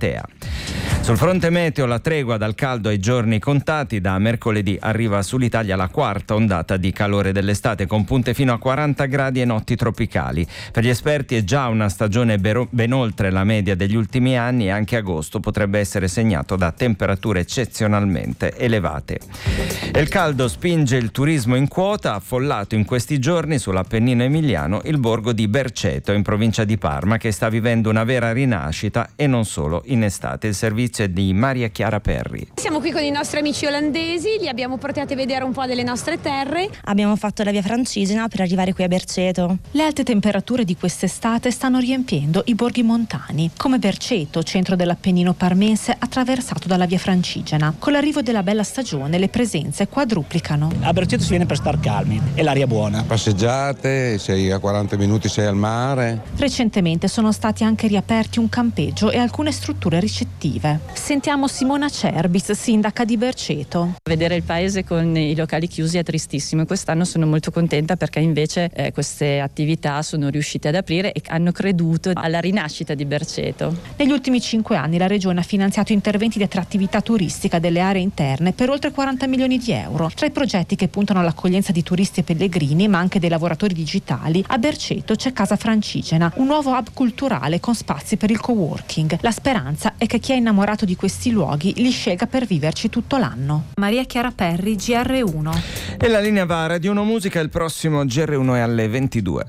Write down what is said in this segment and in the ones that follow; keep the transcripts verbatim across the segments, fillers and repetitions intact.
platea. Sul fronte meteo la tregua dal caldo ai giorni contati. Da mercoledì arriva sull'Italia la quarta ondata di calore dell'estate, con punte fino a quaranta gradi e notti tropicali. Per gli esperti è già una stagione ben oltre la media degli ultimi anni, e anche agosto potrebbe essere segnato da temperature eccezionalmente elevate. E il caldo spinge il turismo in quota. Affollato in questi giorni sull'Appennino emiliano il borgo di Berceto, in provincia di Parma, che sta vivendo una vera rinascita, e non solo in estate. Il servizio è di Maria Chiara Perri. Siamo qui con i nostri amici olandesi, li abbiamo portati a vedere un po' delle nostre terre. Abbiamo fatto la via Francigena per arrivare qui a Berceto. Le alte temperature di quest'estate stanno riempiendo i borghi montani, come Berceto, centro dell'Appennino parmense attraversato dalla via Francigena. Con l'arrivo della bella stagione le presenze quadruplicano. A Berceto si viene per star calmi e l'aria buona. Passeggiate, sei a quaranta minuti, sei al mare. Recentemente sono stati anche riaperti un campeggio e alcune strutture ricettive. Sentiamo Simona Cerbis, sindaca di Berceto. Vedere il paese con i locali chiusi è tristissimo, e quest'anno sono molto contenta perché invece eh, queste attività sono riuscite ad aprire e hanno creduto alla rinascita di Berceto. Negli ultimi cinque anni la Regione ha finanziato interventi di attrattività turistica delle aree interne per oltre quaranta milioni di euro. Tra i progetti che puntano all'accoglienza di turisti e pellegrini, ma anche dei lavoratori digitali, a Berceto c'è Casa Francigena, un nuovo hub culturale con spazi per il coworking. La speranza è che chi è innamorato di questi luoghi li scelga per viverci tutto l'anno. Maria Chiara Perri, G R uno. E la linea va a Radio uno Musica. Il prossimo G R uno è alle ventidue.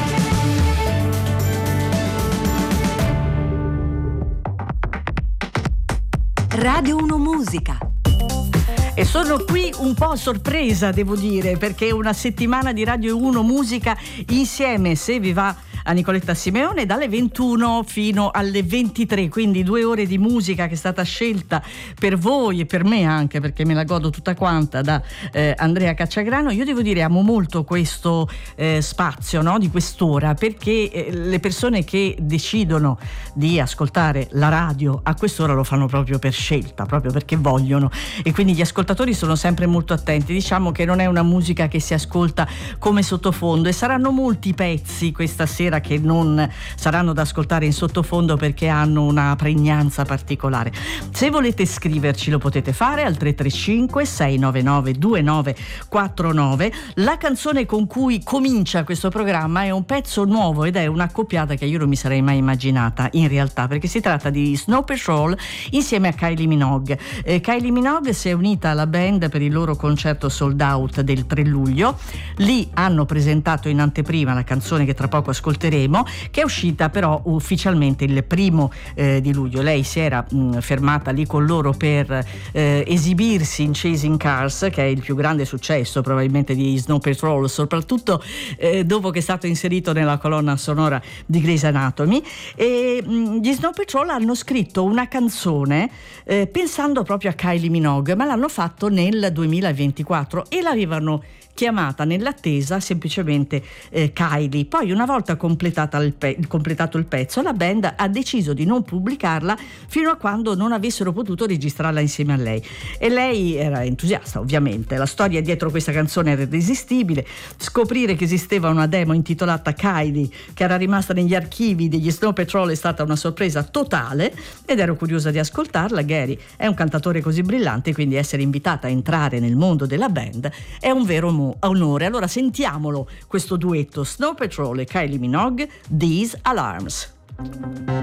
Radio uno Musica. E sono qui un po' sorpresa, devo dire, perché una settimana di Radio uno Musica insieme, se vi va, a Nicoletta Simeone, dalle ventuno fino alle ventitré, quindi due ore di musica che è stata scelta per voi e per me anche, perché me la godo tutta quanta, da eh, Andrea Cacciagrano. Io devo dire, amo molto questo eh, spazio, no, di quest'ora, perché eh, le persone che decidono di ascoltare la radio a quest'ora lo fanno proprio per scelta, proprio perché vogliono, e quindi gli ascoltatori sono sempre molto attenti. Diciamo che non è una musica che si ascolta come sottofondo, e saranno molti pezzi questa sera che non saranno da ascoltare in sottofondo perché hanno una pregnanza particolare. Se volete scriverci lo potete fare al tre tre cinque sei nove nove due nove quattro nove. La canzone con cui comincia questo programma è un pezzo nuovo ed è una accoppiata che io non mi sarei mai immaginata in realtà, perché si tratta di Snow Patrol insieme a Kylie Minogue. Eh, Kylie Minogue si è unita alla band per il loro concerto sold out del tre luglio. Lì hanno presentato in anteprima la canzone che tra poco ascolteremo, che è uscita però ufficialmente il primo eh, di luglio. Lei si era mh, fermata lì con loro per eh, esibirsi in Chasing Cars, che è il più grande successo probabilmente di Snow Patrol, soprattutto eh, dopo che è stato inserito nella colonna sonora di Grey's Anatomy. E mh, gli Snow Patrol hanno scritto una canzone eh, pensando proprio a Kylie Minogue, ma l'hanno fatto nel duemilaventiquattro e l'avevano chiamata nell'attesa semplicemente eh, Kylie. Poi, una volta completata il pe- completato il pezzo, la band ha deciso di non pubblicarla fino a quando non avessero potuto registrarla insieme a lei, e lei era entusiasta ovviamente. La storia dietro questa canzone era irresistibile. Scoprire che esisteva una demo intitolata Kylie che era rimasta negli archivi degli Snow Patrol è stata una sorpresa totale, ed ero curiosa di ascoltarla. Gary è un cantatore così brillante, quindi essere invitata a entrare nel mondo della band è un vero mo- onore. Allora sentiamolo questo duetto Snow Patrol e Kylie Minogue, These Alarms.